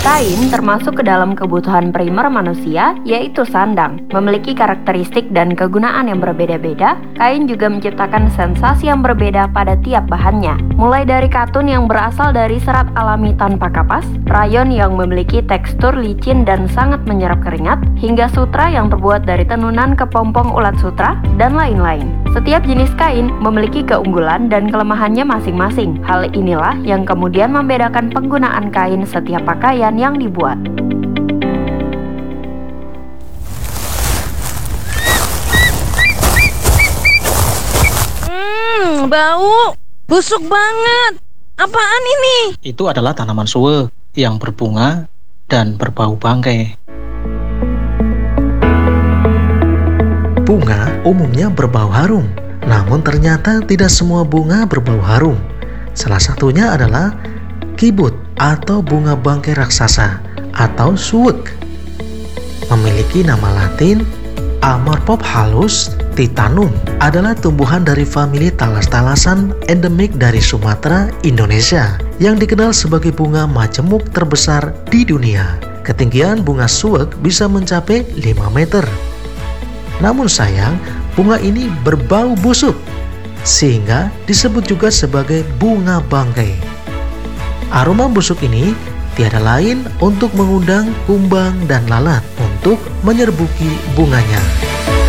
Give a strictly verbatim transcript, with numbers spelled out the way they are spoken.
Kain termasuk ke dalam kebutuhan primer manusia, yaitu sandang. Memiliki karakteristik dan kegunaan yang berbeda-beda, kain juga menciptakan sensasi yang berbeda pada tiap bahannya. Mulai dari katun yang berasal dari serat alami tanpa kapas, rayon yang memiliki tekstur licin dan sangat menyerap keringat, hingga sutra yang terbuat dari tenunan kepompong ulat sutra, dan lain-lain. Setiap jenis kain memiliki keunggulan dan kelemahannya masing-masing. Hal inilah yang kemudian membedakan penggunaan kain setiap pakaian yang dibuat. Hmm, bau, busuk banget. Apaan ini? Itu adalah tanaman suwe yang berbunga dan berbau bangkai. Bunga umumnya berbau harum, namun ternyata tidak semua bunga berbau harum. Salah satunya adalah kibut atau bunga bangkai raksasa atau suwek. Memiliki nama latin Amorphophalus titanum, adalah tumbuhan dari famili talas-talasan endemik dari Sumatera, Indonesia, yang dikenal sebagai bunga majemuk terbesar di dunia. Ketinggian bunga suwek bisa mencapai lima meter. Namun sayang, bunga ini berbau busuk, sehingga disebut juga sebagai bunga bangkai. Aroma busuk ini tiada lain untuk mengundang kumbang dan lalat untuk menyerbuki bunganya.